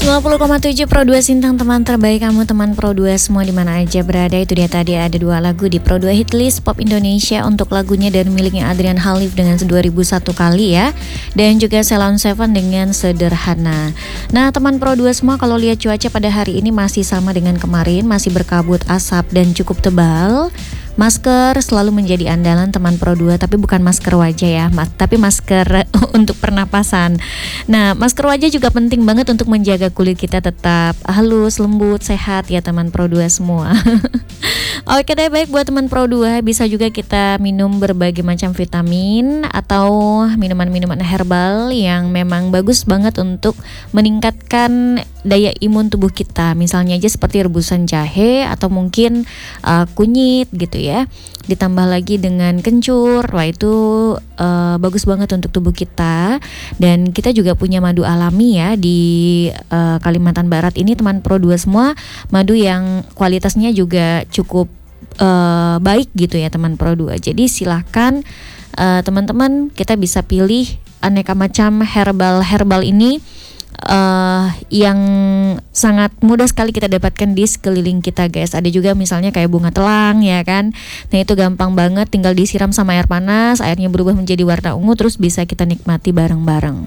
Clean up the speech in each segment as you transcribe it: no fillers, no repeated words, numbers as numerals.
90,7 Pro 2 Sintang, teman terbaik kamu, teman Pro 2 semua di mana aja berada. Itu dia tadi ada 2 lagu di Pro 2 Hitlist Pop Indonesia. Untuk lagunya dari miliknya Adrian Khalif dengan 2001 kali ya, dan juga Ceylon Seven dengan Sederhana. Nah teman Pro 2 semua, kalau lihat cuaca pada hari ini masih sama dengan kemarin, masih berkabut asap dan cukup tebal. Masker selalu menjadi andalan teman Pro 2, tapi bukan masker wajah ya, tapi masker untuk pernapasan. Nah, masker wajah juga penting banget untuk menjaga kulit kita tetap halus, lembut, sehat ya teman Pro 2 semua. Oke deh, baik, buat teman Pro 2 bisa juga kita minum berbagai macam vitamin atau minuman-minuman herbal yang memang bagus banget untuk meningkatkan daya imun tubuh kita. Misalnya aja seperti rebusan jahe atau mungkin kunyit gitu ya. Ditambah lagi dengan kencur, wah itu bagus banget untuk tubuh kita. Dan kita juga punya madu alami ya di Kalimantan Barat ini teman Pro 2 semua, madu yang kualitasnya juga cukup baik gitu ya teman Pro 2. Jadi silahkan teman-teman, kita bisa pilih aneka macam herbal ini yang sangat mudah sekali kita dapatkan di sekeliling kita guys. Ada juga misalnya kayak bunga telang ya kan. Nah itu gampang banget, tinggal disiram sama air panas, airnya berubah menjadi warna ungu, terus bisa kita nikmati bareng-bareng.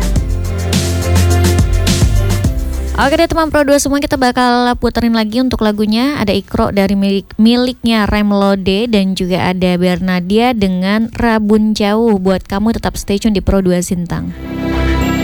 Oke deh teman Pro 2 semua, kita bakal puterin lagi untuk lagunya. Ada Ikro dari miliknya Remlode, dan juga ada Bernadia dengan Rabun Jauh. Buat kamu tetap stay tune di Pro 2 Sintang.